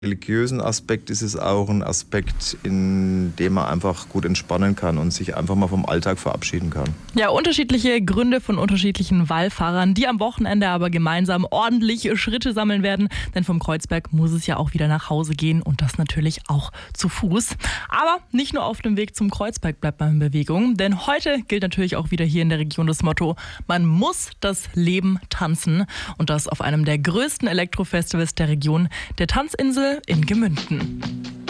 religiösen Aspekt ist es auch ein Aspekt, in dem man einfach gut entspannen kann und sich einfach mal vom Alltag verabschieden kann. Ja, unterschiedliche Gründe von unterschiedlichen Wallfahrern, die am Wochenende aber gemeinsam ordentlich Schritte sammeln werden. Denn vom Kreuzberg muss es ja auch wieder nach Hause gehen und das natürlich auch zu Fuß. Aber nicht nur auf dem Weg zum Kreuzberg bleibt man in Bewegung, denn heute gilt natürlich auch wieder hier in der Region das Motto, man muss das Leben tanzen. Und das auf einem der größten Elektrofestivals der Region, der Tanzinsel in Gemünden.